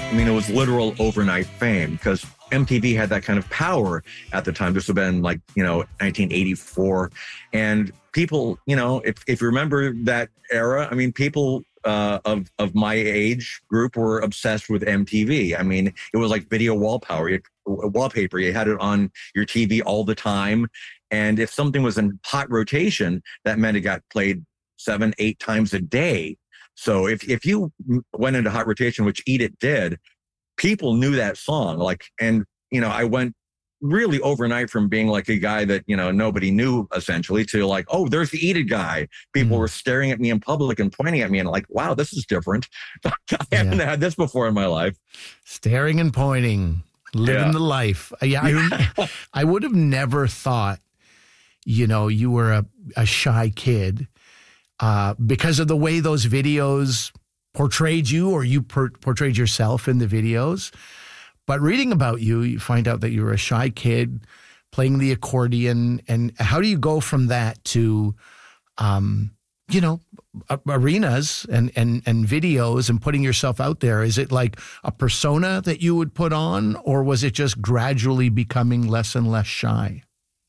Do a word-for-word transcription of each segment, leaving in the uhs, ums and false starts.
I mean, it was literal overnight fame because M T V had that kind of power at the time. This would have been like, you know, nineteen eighty-four. And people, you know, if, if you remember that era, I mean, people uh, of, of my age group were obsessed with M T V. I mean, it was like video wallpaper. You, wallpaper. You had it on your T V all the time. And if something was in hot rotation, that meant it got played seven, eight times a day. So if, if you went into hot rotation, which Eat It did, people knew that song. Like, and, you know, I went really overnight from being like a guy that, you know, nobody knew essentially to like, oh, there's the Eat It guy. People mm. were staring at me in public and pointing at me and like, wow, this is different. I haven't yeah. had this before in my life. Staring and pointing, living yeah. the life. Yeah. I, I would have never thought, you know, you were a, a shy kid. Uh, because of the way those videos portrayed you or you per- portrayed yourself in the videos. But reading about you, you find out that you were a shy kid playing the accordion. And how do you go from that to, um, you know, arenas and, and, and videos and putting yourself out there? Is it like a persona that you would put on, or was it just gradually becoming less and less shy?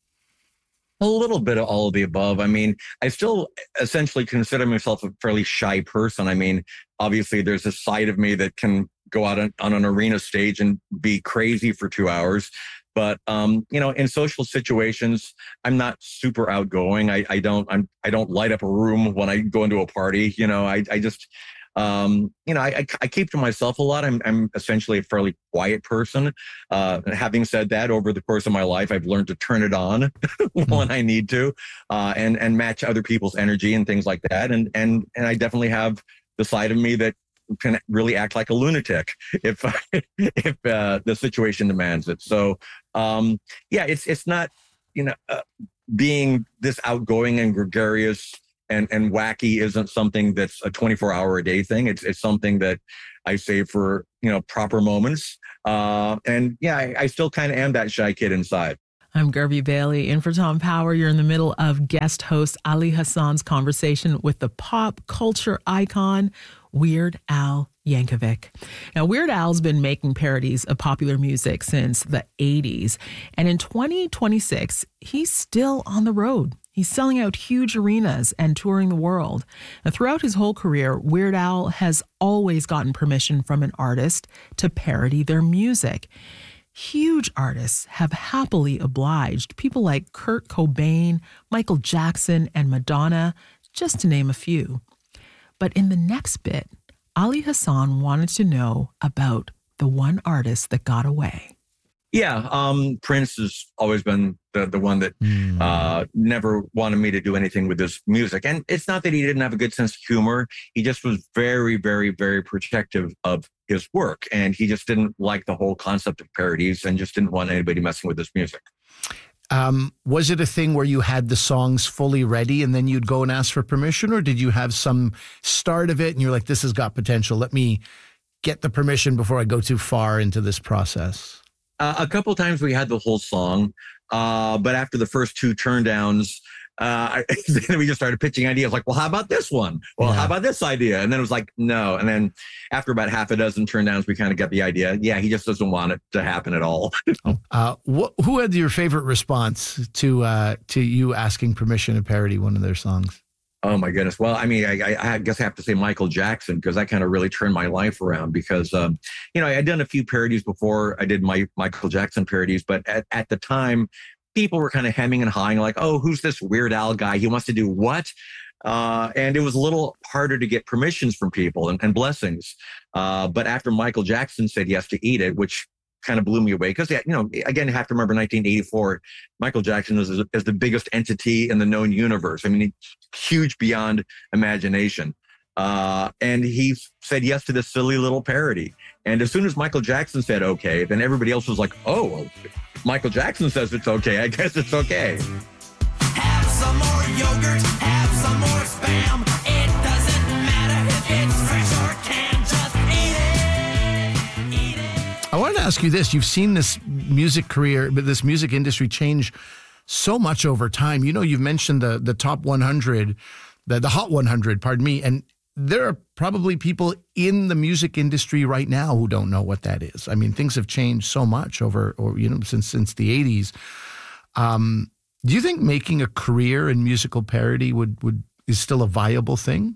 A little bit of all of the above. I mean, I still essentially consider myself a fairly shy person. I mean, obviously there's a side of me that can go out on, on an arena stage and be crazy for two hours. But, um, you know, in social situations, I'm not super outgoing. I, I don't, I'm, I don't light up a room when I go into a party. You know, I, I just, um, you know, I, I keep to myself a lot. I'm, I'm essentially a fairly quiet person. Uh, having said that, over the course of my life, I've learned to turn it on when I need to, uh, and, and match other people's energy and things like that. And, and, and I definitely have the side of me that can really act like a lunatic if, if, uh, the situation demands it. So, um, yeah, it's, it's not, you know, uh, being this outgoing and gregarious And and wacky isn't something that's a twenty-four hour a day thing. It's it's something that I save for, you know, proper moments. Uh, and yeah, I, I still kind of am that shy kid inside. I'm Garvey Bailey in for Tom Power. You're in the middle of guest host Ali Hassan's conversation with the pop culture icon, Weird Al Yankovic. Now, Weird Al's been making parodies of popular music since the eighties. And in twenty twenty-six, he's still on the road. He's selling out huge arenas and touring the world. And throughout his whole career, Weird Al has always gotten permission from an artist to parody their music. Huge artists have happily obliged, people like Kurt Cobain, Michael Jackson, and Madonna, just to name a few. But in the next bit, Ali Hassan wanted to know about the one artist that got away. Yeah, um, Prince has always been the, the one that mm. uh, never wanted me to do anything with his music. And it's not that he didn't have a good sense of humor. He just was very, very, very protective of his work. And he just didn't like the whole concept of parodies and just didn't want anybody messing with his music. Um, was it a thing where you had the songs fully ready and then you'd go and ask for permission? Or did you have some start of it and you're like, this has got potential. Let me get the permission before I go too far into this process? Uh, a couple of times we had the whole song, uh, but after the first two turndowns, uh, then we just started pitching ideas like, well, how about this one? Well, yeah. how about this idea? And then it was like, no. And then after about half a dozen turndowns, we kind of got the idea. Yeah, he just doesn't want it to happen at all. uh, wh- who had your favorite response to uh, to you asking permission to parody one of their songs? Oh, my goodness. Well, I mean, I, I guess I have to say Michael Jackson, because that kind of really turned my life around because, um, you know, I had done a few parodies before I did my Michael Jackson parodies. But at, at the time, people were kind of hemming and hawing like, oh, who's this Weird Al guy? He wants to do what? Uh, and it was a little harder to get permissions from people and, and blessings. Uh, but after Michael Jackson said yes to Eat It, which kind of blew me away because, you know, again, you have to remember nineteen eighty-four, Michael Jackson is, is the biggest entity in the known universe. I mean, huge beyond imagination. Uh, and he said yes to this silly little parody. And as soon as Michael Jackson said okay, then everybody else was like, oh, well, Michael Jackson says it's okay. I guess it's okay. Have some more yogurt, have some more Spam. It doesn't matter if it's fresh or canned, just eat it, eat it. I wanted to ask you this. You've seen this music career, but this music industry change so much over time. You know, you've mentioned the the top one hundred, the, the Hot one hundred, pardon me, and there are probably people in the music industry right now who don't know what that is. I mean, things have changed so much over, or you know, since since the eighties. Um, do you think making a career in musical parody would would is still a viable thing?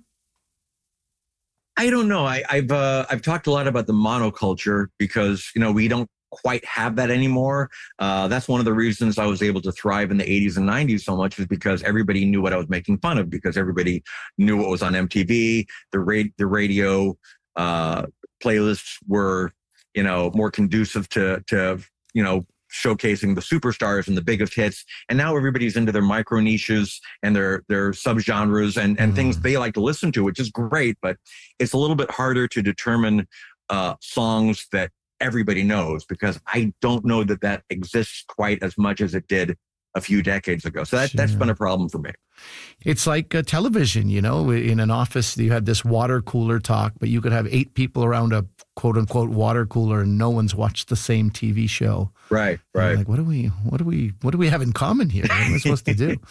I don't know. I, I've uh, I've talked a lot about the monoculture because you know we don't quite have that anymore. Uh, that's one of the reasons I was able to thrive in the eighties and nineties so much, is because everybody knew what I was making fun of, because everybody knew what was on M T V. The ra- the radio uh, playlists were, you know, more conducive to to you know showcasing the superstars and the biggest hits. And now everybody's into their micro niches and their their subgenres and and mm. things they like to listen to, which is great, but it's a little bit harder to determine uh, songs that everybody knows, because I don't know that that exists quite as much as it did a few decades ago. So that, sure. that's been a problem for me. It's like uh, television, you know, in an office, you had this water cooler talk, but you could have eight people around a quote unquote water cooler and no one's watched the same T V show. Right, right. Like, what do we, what do we, what do we have in common here? What am I supposed to do?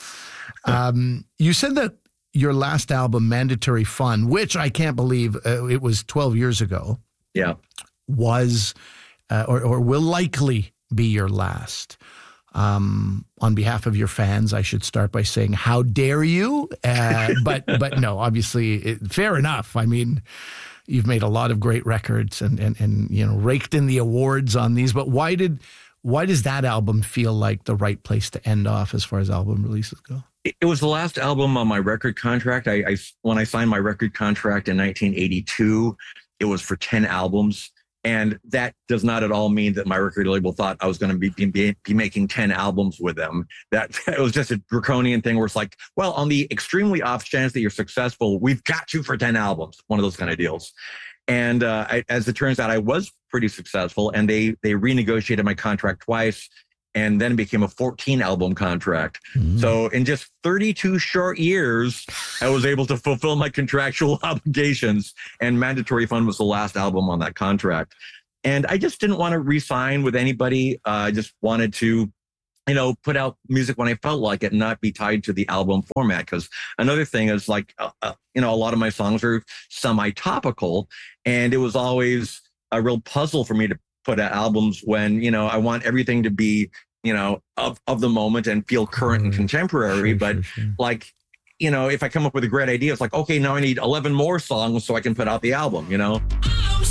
Um, you said that your last album, Mandatory Fun, which I can't believe uh, it was twelve years ago. Yeah. Was, uh, or, or will likely be your last. Um, on behalf of your fans, I should start by saying, how dare you? Uh, but but no, obviously, it, fair enough. I mean, you've made a lot of great records and, and, and, you know, raked in the awards on these. But why did why does that album feel like the right place to end off as far as album releases go? It was the last album on my record contract. I, I when I signed my record contract in nineteen eighty-two, it was for ten albums. And that does not at all mean that my record label thought I was going to be, be be making ten albums with them. That it was just a draconian thing where it's like, well, on the extremely off chance that you're successful, we've got you for ten albums. One of those kind of deals. And uh, I, as it turns out, I was pretty successful, and they they renegotiated my contract twice, and then it became a fourteen album contract. Mm-hmm. So in just thirty-two short years, I was able to fulfill my contractual obligations, and Mandatory Fun was the last album on that contract. And I just didn't want to re-sign with anybody. Uh, I just wanted to, you know, put out music when I felt like it and not be tied to the album format. Because another thing is like, uh, uh, you know, a lot of my songs are semi-topical, and it was always a real puzzle for me to put out albums when, you know, I want everything to be, you know, of, of the moment and feel current and contemporary. Sure, but sure, sure. like, you know, if I come up with a great idea, it's like, okay, now I need eleven more songs so I can put out the album, you know?